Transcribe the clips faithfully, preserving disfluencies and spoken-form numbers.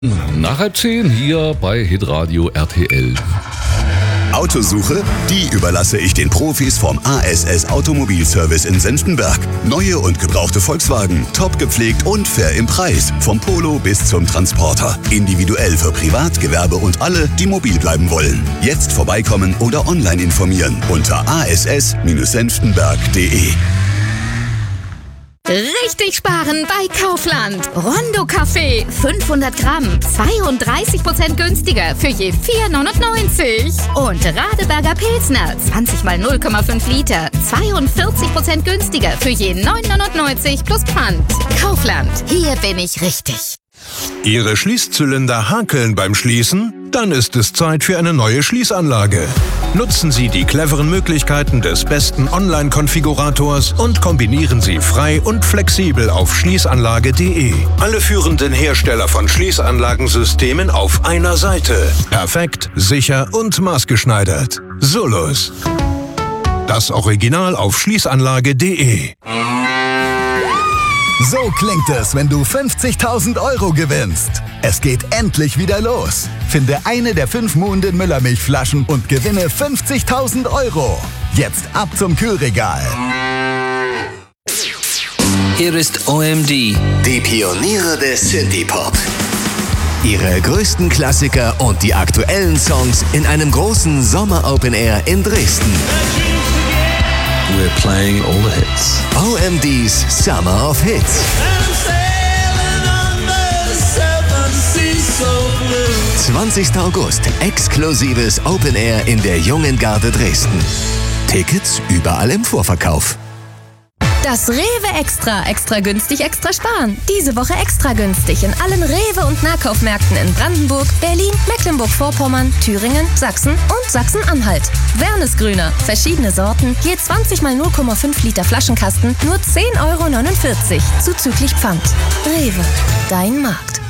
Nach halb zehn hier bei Hitradio R T L. Autosuche? Die überlasse ich den Profis vom A S S Automobilservice in Senftenberg. Neue und gebrauchte Volkswagen, top gepflegt und fair im Preis. Vom Polo bis zum Transporter. Individuell für Privat, Gewerbe und alle, die mobil bleiben wollen. Jetzt vorbeikommen oder online informieren unter a s s senftenberg punkt d e. Richtig sparen bei Kaufland. Rondo Kaffee, fünfhundert Gramm, zweiunddreißig Prozent günstiger für je vier neunundneunzig. Und Radeberger Pilsner, zwanzig mal null Komma fünf Liter, zweiundvierzig Prozent günstiger für je neun neunundneunzig plus Pfand. Kaufland, hier bin ich richtig. Ihre Schließzylinder hakeln beim Schließen? Dann ist es Zeit für eine neue Schließanlage. Nutzen Sie die cleveren Möglichkeiten des besten Online-Konfigurators und kombinieren Sie frei und flexibel auf schließanlage punkt d e. Alle führenden Hersteller von Schließanlagensystemen auf einer Seite. Perfekt, sicher und maßgeschneidert. Solus. Das Original auf schließanlage punkt d e. So klingt es, wenn du fünfzigtausend Euro gewinnst. Es geht endlich wieder los. Finde eine der fünf Muhnden Müllermilchflaschen und gewinne fünfzigtausend Euro. Jetzt ab zum Kühlregal. Hier ist O M D. Die Pioniere des Synthie-Pop. Ihre größten Klassiker und die aktuellen Songs in einem großen Sommer-Open Air in Dresden. We're playing all the hits. O M D's Summer of Hits. zwanzigster August. Exklusives Open Air in der Jungen Garde Dresden. Tickets überall im Vorverkauf. Das Rewe Extra. Extra günstig, extra sparen. Diese Woche extra günstig in allen Rewe- und Nahkaufmärkten in Brandenburg, Berlin, Mecklenburg-Vorpommern, Thüringen, Sachsen und Sachsen-Anhalt. Wernesgrüner. Verschiedene Sorten. Je zwanzig mal null Komma fünf Liter Flaschenkasten. Nur zehn Euro neunundvierzig. Zuzüglich Pfand. Rewe. Dein Markt.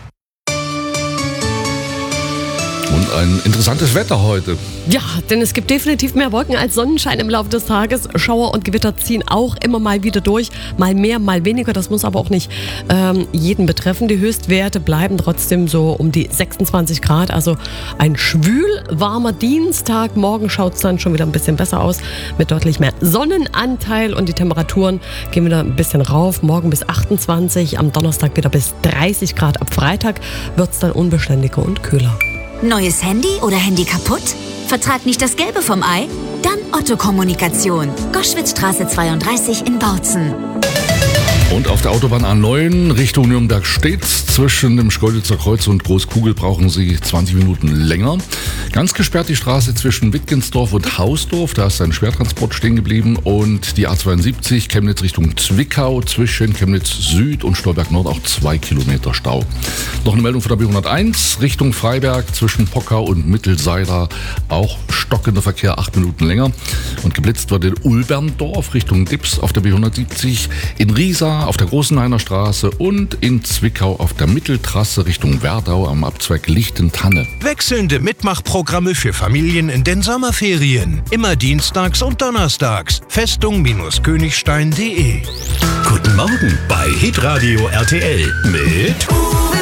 Und ein interessantes Wetter heute. Ja, denn es gibt definitiv mehr Wolken als Sonnenschein im Laufe des Tages. Schauer und Gewitter ziehen auch immer mal wieder durch. Mal mehr, mal weniger. Das muss aber auch nicht ähm, jeden betreffen. Die Höchstwerte bleiben trotzdem so um die sechsundzwanzig Grad. Also ein schwül warmer Dienstag. Morgen schaut es dann schon wieder ein bisschen besser aus. Mit deutlich mehr Sonnenanteil. Und die Temperaturen gehen wieder ein bisschen rauf. Morgen bis achtundzwanzig. Am Donnerstag wieder bis dreißig Grad. Ab Freitag wird es dann unbeständiger und kühler. Neues Handy oder Handy kaputt? Vertrag nicht das Gelbe vom Ei? Dann Otto Kommunikation. Goschwitzstraße zweiunddreißig in Bautzen. Und auf der Autobahn A neun Richtung Nürnberg stets. Zwischen dem Schkeuditzer Kreuz und Großkugel brauchen Sie zwanzig Minuten länger. Ganz gesperrt die Straße zwischen Wittgensdorf und Hausdorf. Da ist ein Schwertransport stehen geblieben. Und die A zweiundsiebzig Chemnitz Richtung Zwickau. Zwischen Chemnitz Süd und Stolberg Nord auch zwei Kilometer Stau. Noch eine Meldung von der B hunderteins Richtung Freiberg. Zwischen Pockau und Mittelseider auch stockender Verkehr, acht Minuten länger. Und geblitzt wird in Ulberndorf Richtung Dips auf der B hundertsiebzig. In Riesa auf der Großenhainer Straße und in Zwickau auf der Mitteltrasse Richtung Werdau am Abzweig Lichtentanne. Wechselnde Mitmachprogramme für Familien in den Sommerferien. Immer dienstags und donnerstags. Festung-Königstein punkt d e. Guten Morgen bei Hitradio R T L mit Und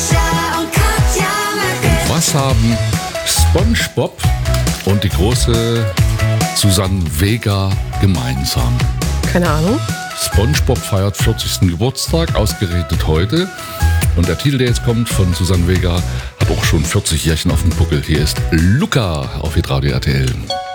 was haben SpongeBob und die große Susanne Vega gemeinsam? Keine Ahnung. SpongeBob feiert vierzigsten Geburtstag, ausgerechnet heute. Und der Titel, der jetzt kommt von Susanne Vega, hat auch schon vierzig Jährchen auf dem Buckel. Hier ist Luca auf Hitradio R T L.